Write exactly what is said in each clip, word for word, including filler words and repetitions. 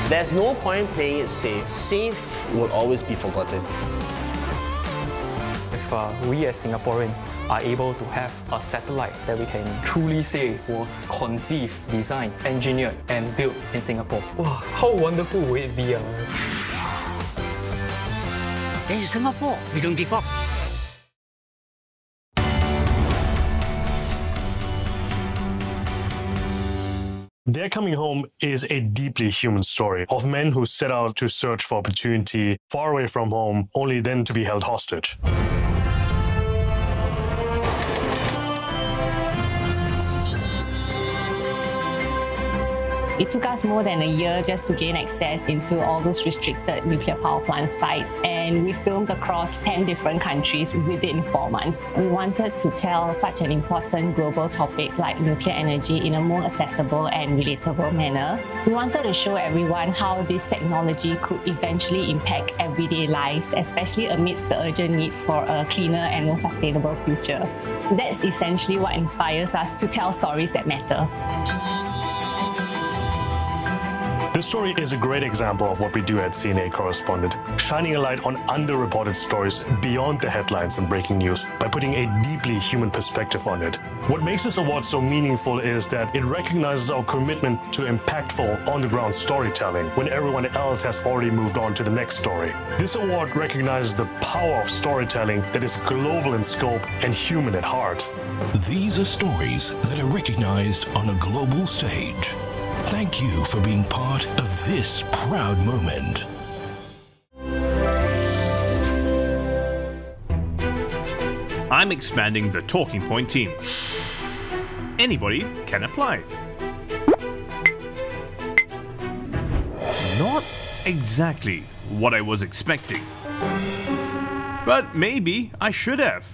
There's no point playing it safe. Safe will always be forgotten. If uh, we as Singaporeans are able to have a satellite that we can truly say was conceived, designed, engineered and built in Singapore, wow, how wonderful would it be? Uh? This is Singapore, we don't give up. Their Coming Home is a deeply human story of men who set out to search for opportunity far away from home, only then to be held hostage. It took us more than a year just to gain access into all those restricted nuclear power plant sites, and we filmed across ten different countries within four months. We wanted to tell such an important global topic like nuclear energy in a more accessible and relatable manner. We wanted to show everyone how this technology could eventually impact everyday lives, especially amidst the urgent need for a cleaner and more sustainable future. That's essentially what inspires us to tell stories that matter. This story is a great example of what we do at C N A Correspondent, shining a light on underreported stories beyond the headlines and breaking news by putting a deeply human perspective on it. What makes this award so meaningful is that it recognizes our commitment to impactful, on-the-ground storytelling when everyone else has already moved on to the next story. This award recognizes the power of storytelling that is global in scope and human at heart. These are stories that are recognized on a global stage. Thank you for being part of this proud moment. I'm expanding the Talking Point team. Anybody can apply. Not exactly what I was expecting. But maybe I should have.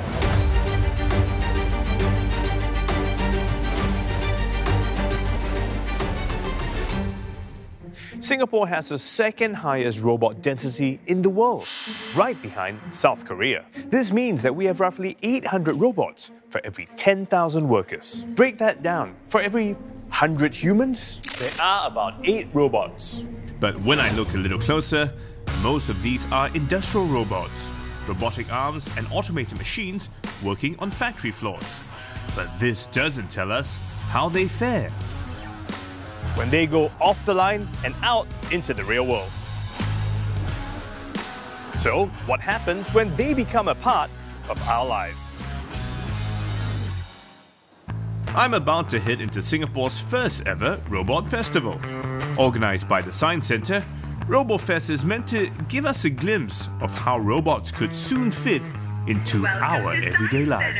Singapore has the second highest robot density in the world, right behind South Korea. This means that we have roughly eight hundred robots for every ten thousand workers. Break that down. For every one hundred humans, there are about eight robots. But when I look a little closer, most of these are industrial robots, robotic arms and automated machines working on factory floors. But this doesn't tell us how they fare when they go off the line and out into the real world. So, what happens when they become a part of our lives? I'm about to head into Singapore's first ever Robot Festival. Organised by the Science Centre, RoboFest is meant to give us a glimpse of how robots could soon fit into our everyday lives.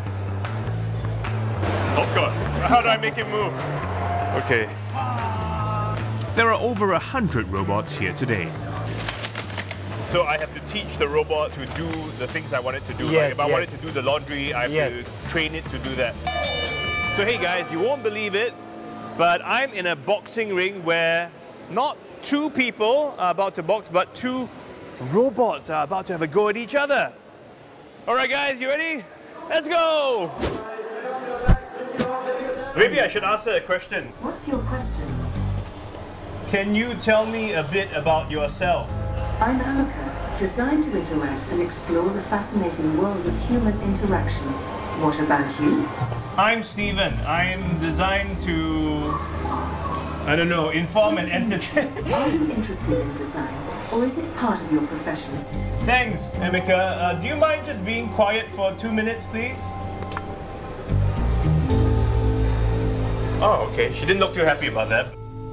Oh God, how do I make it move? Okay. There are over a hundred robots here today. So I have to teach the robot to do the things I want it to do. Yes, like if I yes. want it to do the laundry, I have Yes. to train it to do that. So hey guys, you won't believe it, but I'm in a boxing ring where not two people are about to box, but two robots are about to have a go at each other. Alright guys, you ready? Let's go! Maybe I should ask her a question. What's your question? Can you tell me a bit about yourself? I'm Amika, designed to interact and explore the fascinating world of human interaction. What about you? I'm Steven. I'm designed to, I don't know, inform and entertain. Are you interested in design, or is it part of your profession? Thanks, Amika. Uh, do you mind just being quiet for two minutes, please? Oh, okay. She didn't look too happy about that.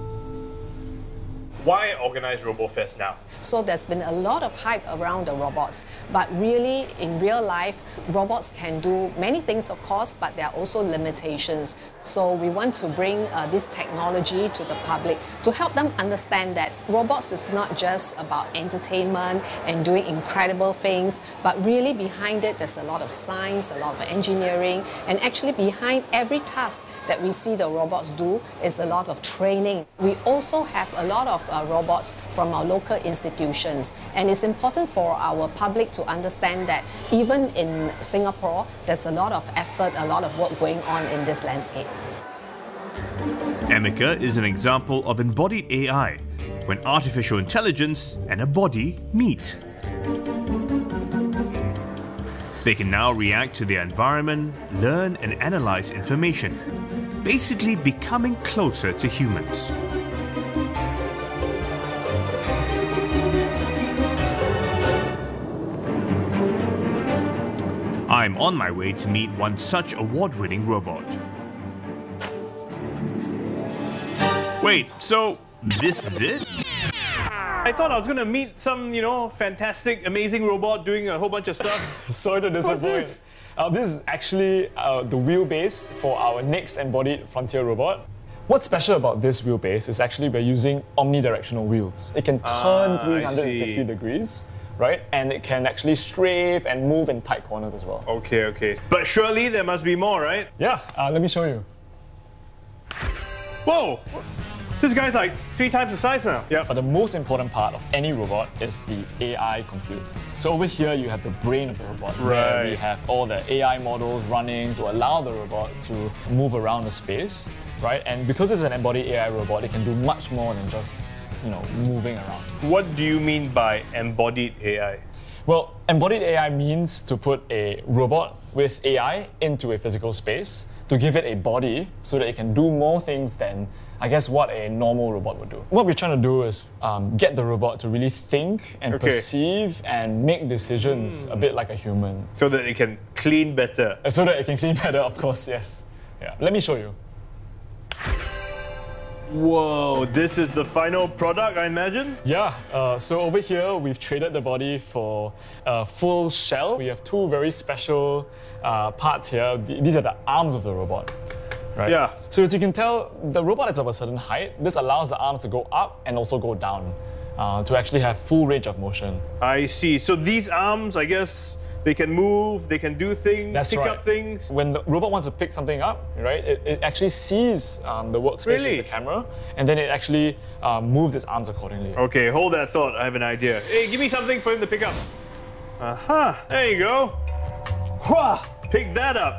Why organize RoboFest now? So there's been a lot of hype around the robots, but really in real life, robots can do many things of course, but there are also limitations. So we want to bring uh, this technology to the public to help them understand that robots is not just about entertainment and doing incredible things, but really behind it there's a lot of science, a lot of engineering, and actually behind every task that we see the robots do is a lot of training. We also have a lot of uh, robots from our local institutions, and it's important for our public to understand that even in Singapore, there's a lot of effort, a lot of work going on in this landscape. Amika is an example of embodied A I when artificial intelligence and a body meet. They can now react to their environment, learn and analyze information, basically becoming closer to humans. I'm on my way to meet one such award-winning robot. Wait, so this is it? I thought I was going to meet some, you know, fantastic, amazing robot doing a whole bunch of stuff. Sorry to disappoint. This? Uh, this is actually uh, the wheelbase for our next embodied frontier robot. What's special about this wheelbase is actually we're using omnidirectional wheels. It can turn ah, three hundred sixty degrees, right? And it can actually strafe and move in tight corners as well. Okay, okay. But surely there must be more, right? Yeah, uh, let me show you. Whoa! This guy's like three times the size now. Yeah, but the most important part of any robot is the A I compute. So over here you have the brain of the robot, right, where we have all the A I models running to allow the robot to move around the space, right? And because it's an embodied A I robot, it can do much more than just, you know, moving around. What do you mean by embodied A I? Well, embodied A I means to put a robot with A I into a physical space to give it a body so that it can do more things than, I guess, what a normal robot would do. What we're trying to do is um, get the robot to really think and okay. perceive and make decisions mm. a bit like a human. So that it can clean better. So that it can clean better, of course, yes. Yeah. Let me show you. Whoa, this is the final product, I imagine? Yeah, uh, so over here we've traded the body for a full shell. We have two very special uh, parts here. These are the arms of the robot. Right? Yeah. So as you can tell, the robot is of a certain height. This allows the arms to go up and also go down uh, to actually have full range of motion. I see. So these arms, I guess, they can move, they can do things, That's pick right. up things. When the robot wants to pick something up, right, it, it actually sees um, the workspace really? with the camera, and then it actually uh, moves its arms accordingly. Okay, hold that thought. I have an idea. Hey, give me something for him to pick up. Aha, uh-huh. There you go. Wah! Pick that up.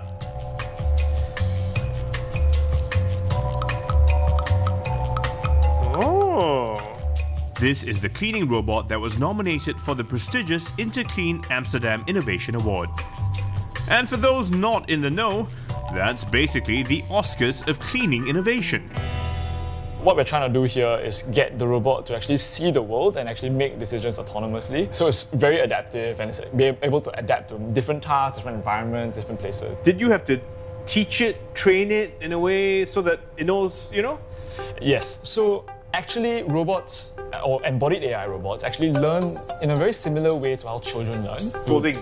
Oh. This is the cleaning robot that was nominated for the prestigious Interclean Amsterdam Innovation Award. And for those not in the know, that's basically the Oscars of cleaning innovation. What we're trying to do here is get the robot to actually see the world and actually make decisions autonomously. So it's very adaptive and it's be able to adapt to different tasks, different environments, different places. Did you have to teach it, train it in a way so that it knows, you know? Yes. So actually, robots or embodied A I robots actually learn in a very similar way to how children learn. Scolding.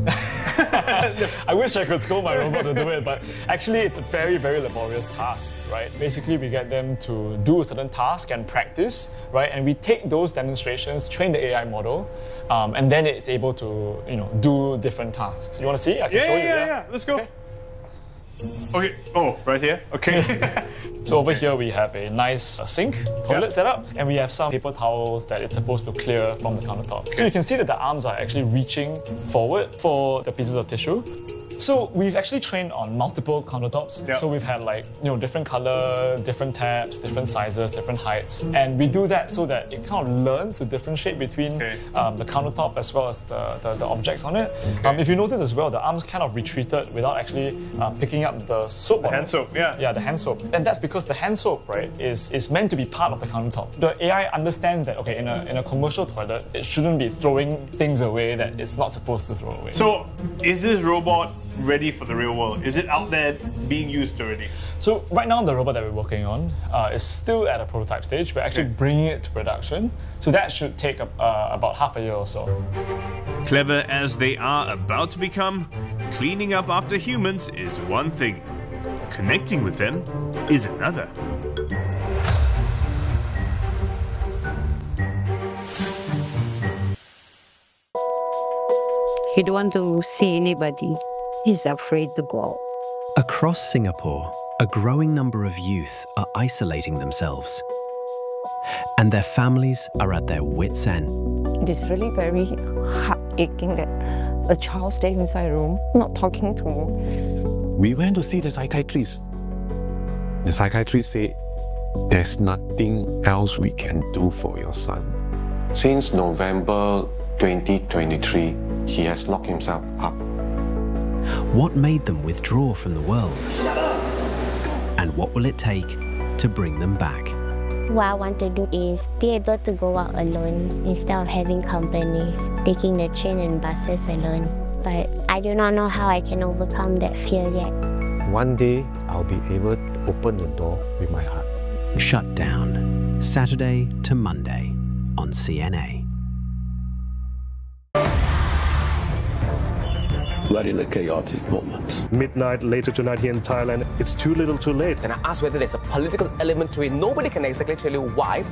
I wish I could scold my robot to do it, but actually it's a very, very laborious task, right? Basically, we get them to do a certain task and practice, right? And we take those demonstrations, train the A I model, um, and then it's able to, you know, do different tasks. You want to see? I can yeah, show yeah, you. Yeah, yeah, yeah. Let's go. Okay. Okay. Oh, right here. Okay. So over here we have a nice uh, sink, toilet yep. setup, and we have some paper towels that it's supposed to clear from the countertop. Okay. So you can see that the arms are actually reaching forward for the pieces of tissue. So we've actually trained on multiple countertops. Yep. So we've had like, you know, different color, different tabs, different sizes, different heights. And we do that so that it kind of learns to differentiate between okay. um, the countertop as well as the, the, the objects on it. Okay. Um, if you notice as well, the arms kind of retreated without actually uh, picking up the soap. The hand soap, yeah. Yeah, the hand soap. And that's because the hand soap, right, is, is meant to be part of the countertop. The A I understands that, okay, in a, in a commercial toilet, it shouldn't be throwing things away that it's not supposed to throw away. So, is this robot ready for the real world? Is it out there being used already? So right now the robot that we're working on uh, is still at a prototype stage. We're actually okay. bringing it to production. So that should take uh, about half a year or so. Clever as they are about to become, cleaning up after humans is one thing. Connecting with them is another. He don't want to see anybody. He's afraid to go out. Across Singapore, a growing number of youth are isolating themselves. And their families are at their wits' end. It is really very heart-aching that a child stays inside a room, not talking to me. We went to see the psychiatrist. The psychiatrist said, There's nothing else we can do for your son. Since November twenty twenty-three, he has locked himself up. What made them withdraw from the world? And what will it take to bring them back? What I want to do is be able to go out alone instead of having companies, taking the train and buses alone. But I do not know how I can overcome that fear yet. One day, I'll be able to open the door with my heart. Shut Down, Saturday to Monday on C N A. We're in a chaotic moment. Midnight later tonight here in Thailand, it's too little too late. And I asked whether there's a political element to it. Nobody can exactly tell you why.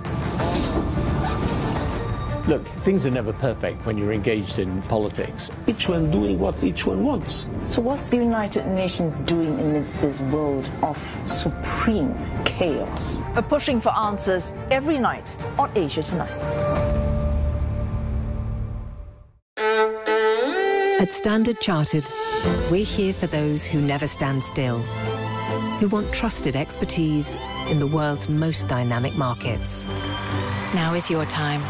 Look, things are never perfect when you're engaged in politics. Each one doing what each one wants. So what's the United Nations doing amidst this world of supreme chaos? We're pushing for answers every night on Asia Tonight. At Standard Chartered, we're here for those who never stand still, who want trusted expertise in the world's most dynamic markets. Now is your time.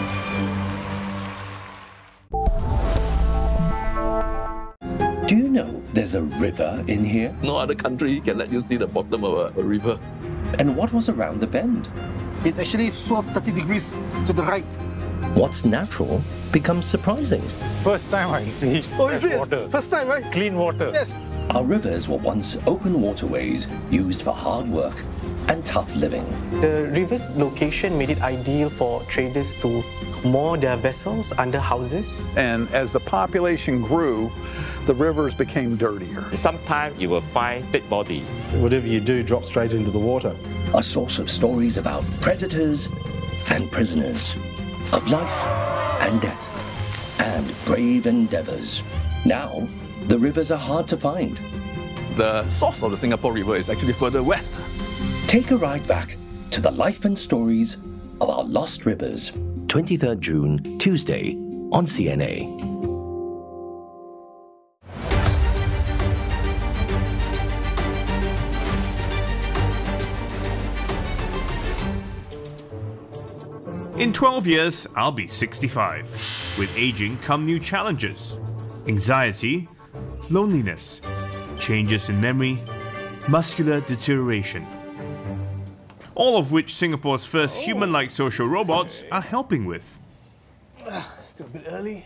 Do you know there's a river in here? No other country can let you see the bottom of a, a river. And what was around the bend? It actually swerved thirty degrees to the right. What's natural becomes surprising. First time I see oh, is it? water. First time, right? Clean water. Yes. Our rivers were once open waterways used for hard work and tough living. The river's location made it ideal for traders to moor their vessels under houses. And as the population grew, the rivers became dirtier. Sometimes you will find dead body. Whatever you do drops straight into the water. A source of stories about predators and prisoners, of life and death, and brave endeavors. Now, the rivers are hard to find. The source of the Singapore River is actually further west. Take a ride back to the life and stories of our lost rivers. twenty-third June, Tuesday, on C N A. In twelve years, I'll be sixty-five. With aging come new challenges. Anxiety, loneliness, changes in memory, muscular deterioration. All of which Singapore's first human-like social robots are helping with. Still a bit early.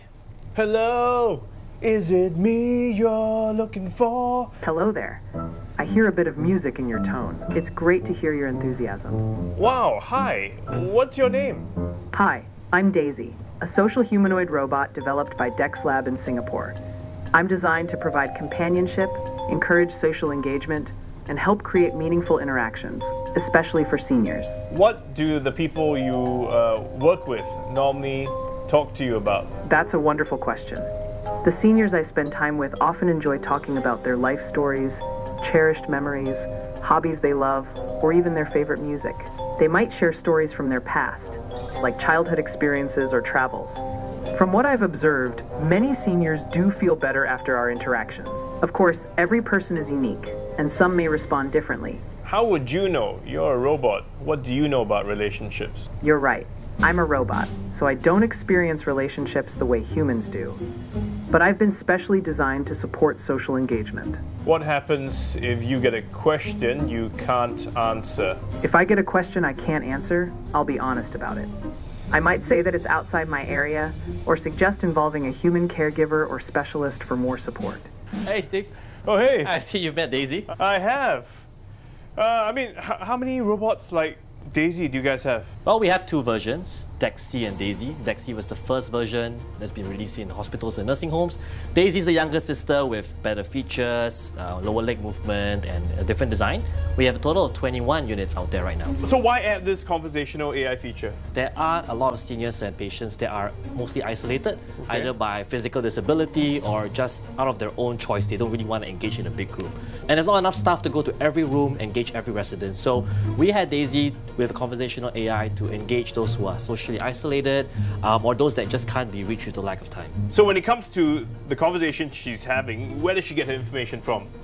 Hello! Is it me you're looking for? Hello there. I hear a bit of music in your tone. It's great to hear your enthusiasm. Wow, hi. What's your name? Hi, I'm Daisy, a social humanoid robot developed by DexLab in Singapore. I'm designed to provide companionship, encourage social engagement, and help create meaningful interactions, especially for seniors. What do the people you uh, work with normally talk to you about? That's a wonderful question. The seniors I spend time with often enjoy talking about their life stories, cherished memories, hobbies they love, or even their favorite music. They might share stories from their past, like childhood experiences or travels. From what I've observed, many seniors do feel better after our interactions. Of course, every person is unique, and some may respond differently. How would you know? You're a robot. What do you know about relationships? You're right. I'm a robot, so I don't experience relationships the way humans do. But I've been specially designed to support social engagement. What happens if you get a question you can't answer? If I get a question I can't answer, I'll be honest about it. I might say that it's outside my area, or suggest involving a human caregiver or specialist for more support. Hey, Steve. Oh, hey. I see you've met Daisy. I have. Uh, I mean, h how many robots like Daisy do you guys have? Well, we have two versions, Dexy and Daisy. Dexy was the first version that's been released in hospitals and nursing homes. Daisy is the younger sister with better features, uh, lower leg movement, and a different design. We have a total of twenty-one units out there right now. So why add this conversational A I feature? There are a lot of seniors and patients that are mostly isolated, Okay. either by physical disability or just out of their own choice. They don't really want to engage in a big group. And there's not enough staff to go to every room, engage every resident. So we had Daisy with a conversational A I to engage those who are socially isolated um, or those that just can't be reached due to lack of time. So when it comes to the conversation she's having, where does she get her information from?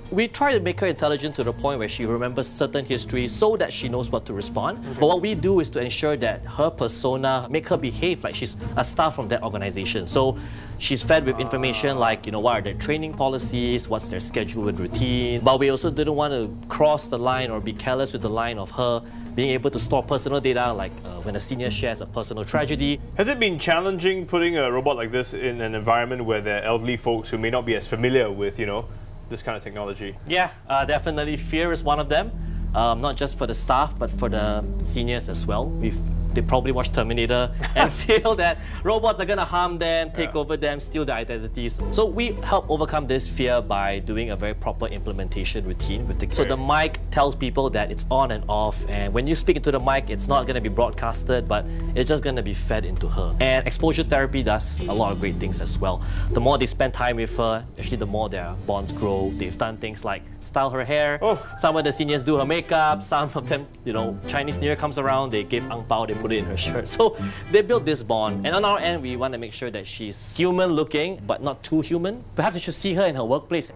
we try to make her intelligent to the point where she remembers certain history so that she knows what to respond. Mm-hmm. But what we do is to ensure that her persona, make her behave like she's a staff from that organization. So she's fed with information like, you know, what are their training policies, what's their schedule and routine. But we also didn't want to cross the line or be careless with the line of her being able to store personal data, like uh, when a senior shares a personal tragedy. Has it been challenging putting a robot like this in an environment where there are elderly folks who may not be as familiar with, you know, this kind of technology? Yeah, uh, definitely. Fear is one of them. Um, not just for the staff, but for the seniors as well. We've, they probably watch Terminator and feel that robots are going to harm them, take yeah. over them, steal their identities. So we help overcome this fear by doing a very proper implementation routine with the. So the mic tells people that it's on and off, and when you speak into the mic, it's not going to be broadcasted, but it's just going to be fed into her. And exposure therapy does a lot of great things as well. The more they spend time with her, actually the more their bonds grow. They've done things like style her hair. Oh. Some of the seniors do her makeup. Some of them, you know, Chinese New Year comes around, they give ang pao, they put it in her shirt. So they build this bond. And on our end, we want to make sure that she's human looking, but not too human. Perhaps you should see her in her workplace.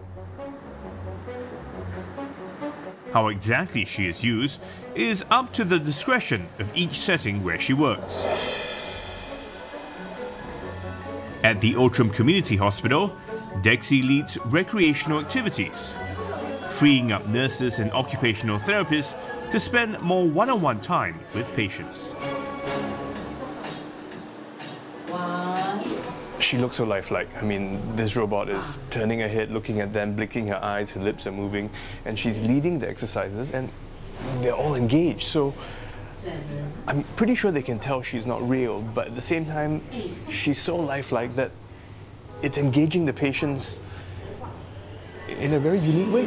How exactly she is used is up to the discretion of each setting where she works. At the Outram Community Hospital, Dexy leads recreational activities, freeing up nurses and occupational therapists to spend more one-on-one time with patients. She looks so lifelike. I mean, this robot is turning her head, looking at them, blinking her eyes, her lips are moving, and she's leading the exercises, and they're all engaged. So I'm pretty sure they can tell she's not real, but at the same time, she's so lifelike that it's engaging the patients in a very unique way.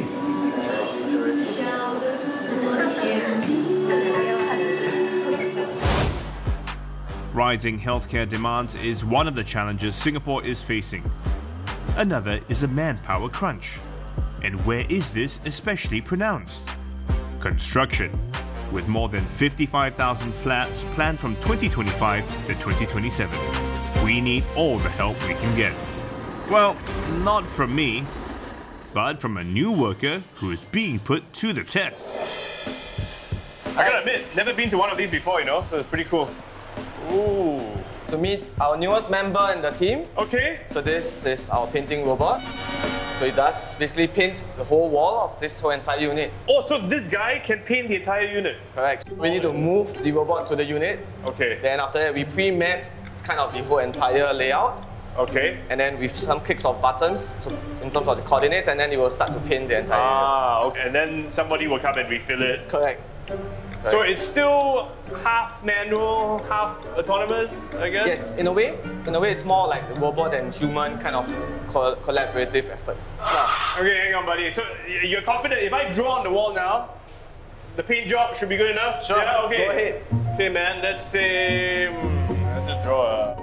Rising healthcare demands is one of the challenges Singapore is facing. Another is a manpower crunch. And where is this especially pronounced? Construction, with more than fifty-five thousand flats planned from twenty twenty-five to twenty twenty-seven. We need all the help we can get. Well, not from me, but from a new worker who is being put to the test. I gotta admit, never been to one of these before, you know, so it's pretty cool. Ooh. To meet our newest member in the team. Okay. So this is our painting robot. So it does basically paint the whole wall of this whole entire unit. Oh, so this guy can paint the entire unit? Correct. We need to move the robot to the unit. Okay. Then after that, we pre-map kind of the whole entire layout. Okay. And then with some clicks of buttons to, in terms of the coordinates, and then it will start to paint the entire Ah, okay. And then somebody will come and refill it. Correct. So it's still half manual, half autonomous, I guess? Yes, in a way. In a way, it's more like the robot and human kind of co collaborative efforts. Yeah. Okay, hang on, buddy. So you're confident if I draw on the wall now, the paint job should be good enough? Sure, yeah, okay. Go ahead. Okay, man, let's say... Let's just draw a...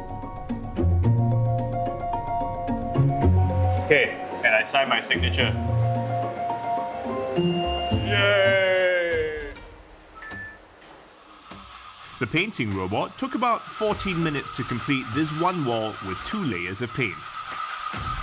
Okay, and I sign my signature. Yay! The painting robot took about fourteen minutes to complete this one wall with two layers of paint.